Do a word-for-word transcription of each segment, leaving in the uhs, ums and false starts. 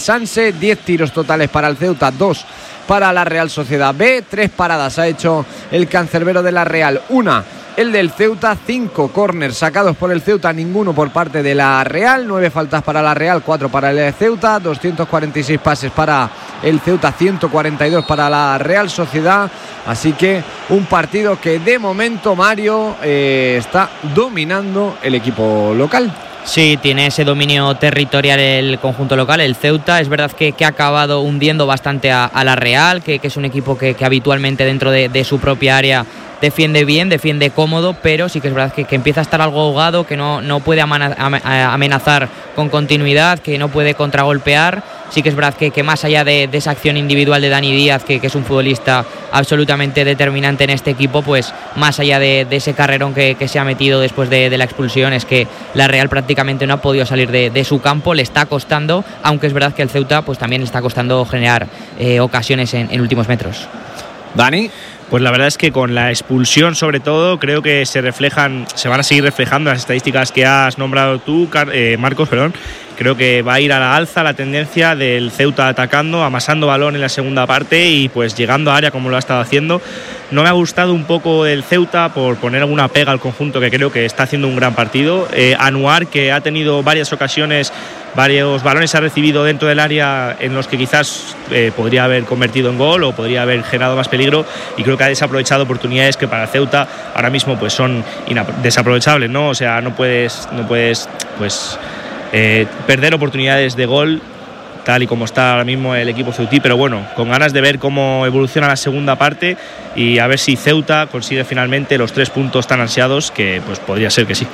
Sanse, diez tiros totales para el Ceuta, dos para la Real Sociedad B, tres paradas ha hecho el cancerbero de la Real, una el del Ceuta, cinco córners sacados por el Ceuta, ninguno por parte de la Real, nueve faltas para la Real, cuatro para el Ceuta, doscientos cuarenta y seis pases para el Ceuta, ciento cuarenta y dos para la Real Sociedad, así que un partido que de momento, Mario, eh, está dominando el equipo local. Sí, tiene ese dominio territorial el conjunto local, el Ceuta. Es verdad que, que ha acabado hundiendo bastante a, a la Real, que, que es un equipo que, que habitualmente dentro de, de su propia área defiende bien, defiende cómodo, pero sí que es verdad que, que empieza a estar algo ahogado, que no, no puede amenazar con continuidad, que no puede contragolpear. Sí que es verdad que, que más allá de, de esa acción individual de Dani Díaz, que, que es un futbolista absolutamente determinante en este equipo, pues más allá de, de ese carrerón que, que se ha metido después de, de la expulsión, es que la Real prácticamente no ha podido salir de, de su campo, le está costando, aunque es verdad que el Ceuta pues también le está costando generar eh, ocasiones en, en últimos metros. Dani. Pues la verdad es que con la expulsión, sobre todo, creo que se reflejan, se van a seguir reflejando las estadísticas que has nombrado tú, eh, Marcos, perdón. Creo que va a ir a la alza la tendencia del Ceuta atacando, amasando balón en la segunda parte y pues llegando a área como lo ha estado haciendo. No me ha gustado un poco el Ceuta por poner alguna pega al conjunto, que creo que está haciendo un gran partido. Eh, Anuar, que ha tenido varias ocasiones, varios balones ha recibido dentro del área en los que quizás eh, podría haber convertido en gol o podría haber generado más peligro, y creo que ha desaprovechado oportunidades que para el Ceuta ahora mismo pues son desaprovechables, ¿no? O sea, no puedes, no puedes pues eh, perder oportunidades de gol tal y como está ahora mismo el equipo ceutí, pero bueno, con ganas de ver cómo evoluciona la segunda parte y a ver si Ceuta consigue finalmente los tres puntos tan ansiados, que pues podría ser que sí.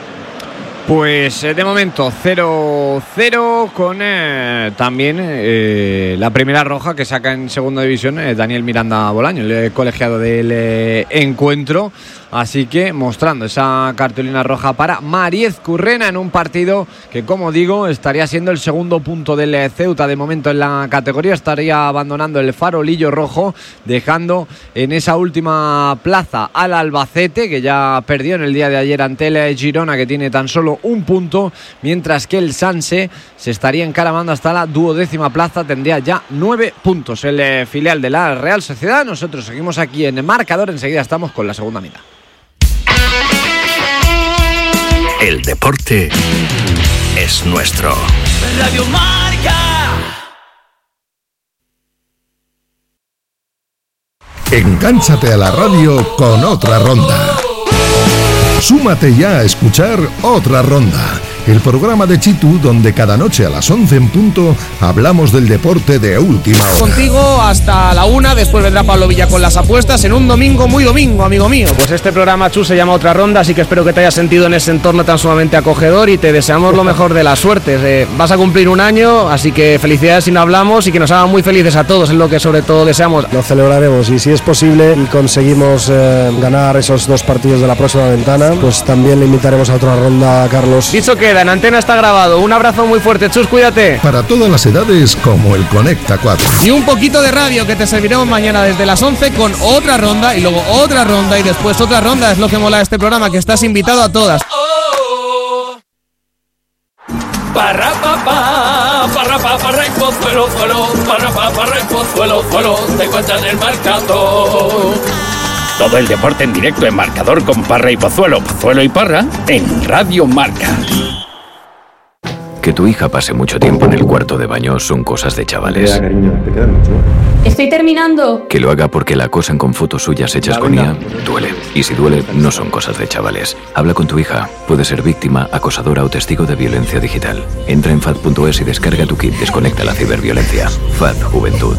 Pues eh, de momento cero cero con eh, también eh, la primera roja que saca en segunda división eh, Daniel Miranda Bolaño, el colegiado del eh, encuentro. Así que mostrando esa cartulina roja para Mariez Currena en un partido que, como digo, estaría siendo el segundo punto del Ceuta de momento en la categoría. Estaría abandonando el farolillo rojo, dejando en esa última plaza al Albacete, que ya perdió en el día de ayer ante el Girona, que tiene tan solo un punto, mientras que el Sanse se estaría encaramando hasta la duodécima plaza, tendría ya nueve puntos el eh, filial de la Real Sociedad. Nosotros seguimos aquí en el marcador, enseguida estamos con la segunda mitad. El deporte es nuestro. Radio Marca. Engánchate a la radio con Otra Ronda. Súmate ya a escuchar Otra Ronda, el programa de Chitu donde cada noche a las once en punto hablamos del deporte de última hora. Contigo hasta la una, después vendrá Pablo Villa con las apuestas en un domingo muy domingo, amigo mío. Pues este programa, Chu, se llama Otra Ronda, así que espero que te hayas sentido en ese entorno tan sumamente acogedor y te deseamos lo mejor de las suertes. Eh, vas a cumplir un año, así que felicidades si no hablamos y que nos hagan muy felices a todos, es lo que sobre todo deseamos. Lo celebraremos y si es posible y conseguimos eh, ganar esos dos partidos de la próxima ventana, pues también le invitaremos a Otra Ronda a Carlos. Dicho queda, en antena está grabado. Un abrazo muy fuerte, Chus, cuídate. Para todas las edades, como el Conecta cuatro. Y un poquito de radio que te serviremos mañana desde las once con Otra Ronda y luego otra ronda y después otra ronda. Es lo que mola de este programa, que estás invitado a todas. Parra papá, parra papá, parra y pozuelo, zuelo, parra papá, parra y pozuelo, zuelo, te cuentan el marcador. Todo el deporte en directo en Marcador con Parra y Pozuelo, Pozuelo y Parra en Radio Marca. Que tu hija pase mucho tiempo en el cuarto de baño son cosas de chavales. Estoy terminando. Que lo haga porque la acosan con fotos suyas hechas con I A duele. Y si duele, no son cosas de chavales. Habla con tu hija. Puede ser víctima, acosadora o testigo de violencia digital. Entra en fad punto es y descarga tu kit Desconecta la ciberviolencia. F A D Juventud.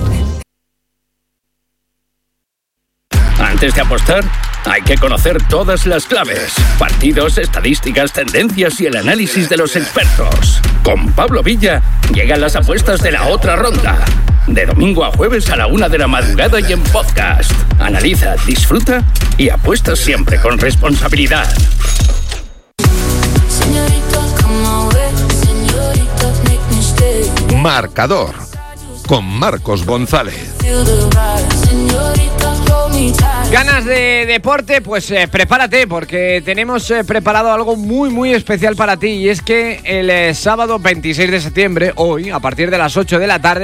Antes de apostar, hay que conocer todas las claves, partidos, estadísticas, tendencias y el análisis de los expertos. Con Pablo Villa llegan las apuestas de la Otra Ronda. De domingo a jueves a la una de la madrugada y en podcast. Analiza, disfruta y apuesta siempre con responsabilidad. Marcador con Marcos González. Ganas de deporte, pues eh, prepárate porque tenemos eh, preparado algo muy muy especial para ti, y es que el eh, sábado veintiséis de septiembre, hoy, a partir de las ocho de la tarde,